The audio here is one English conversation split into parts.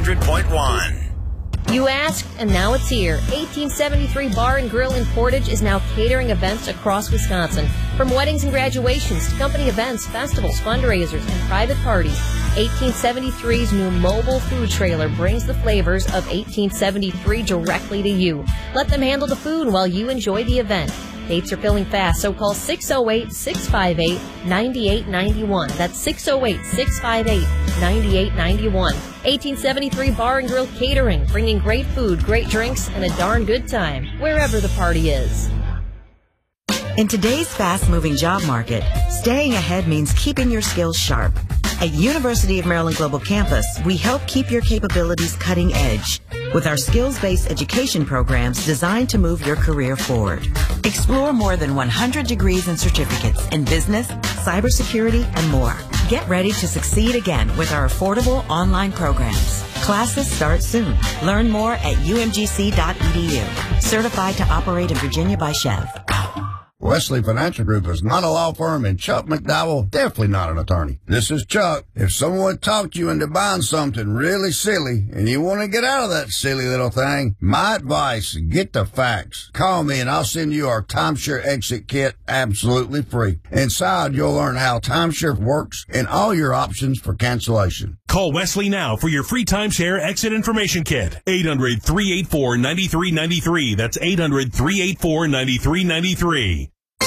100.1. You asked, and now it's here. 1873 Bar and Grill in Portage is now catering events across Wisconsin. From weddings and graduations to company events, festivals, fundraisers, and private parties, 1873's new mobile food trailer brings the flavors of 1873 directly to you. Let them handle the food while you enjoy the event. Dates are filling fast, so call 608-658-9891. That's 608-658-9891. 1873 Bar and Grill Catering, bringing great food, great drinks, and a darn good time, wherever the party is. In today's fast-moving job market, staying ahead means keeping your skills sharp. At University of Maryland Global Campus, we help keep your capabilities cutting edge with our skills-based education programs designed to move your career forward. Explore more than 100 degrees and certificates in business, cybersecurity, and more. Get ready to succeed again with our affordable online programs. Classes start soon. Learn more at umgc.edu. Certified to operate in Virginia by Chev. Wesley Financial Group is not a law firm, and Chuck McDowell definitely not an attorney. This is Chuck. If someone talked you into buying something really silly and you want to get out of that silly little thing, my advice, get the facts. Call me and I'll send you our timeshare exit kit absolutely free. Inside, you'll learn how timeshare works and all your options for cancellation. Call Wesley now for your free timeshare exit information kit. 800-384-9393. That's 800-384-9393.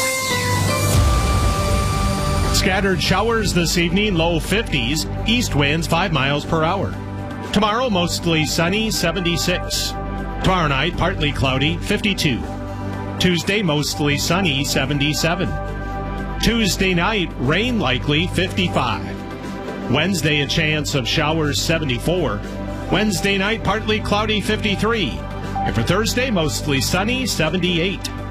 Scattered showers this evening, low 50s, east winds 5 miles per hour. Tomorrow, mostly sunny, 76. Tomorrow night, partly cloudy, 52. Tuesday, mostly sunny, 77. Tuesday night, rain likely, 55. Wednesday, a chance of showers, 74. Wednesday night, partly cloudy, 53. And for Thursday, mostly sunny, 78.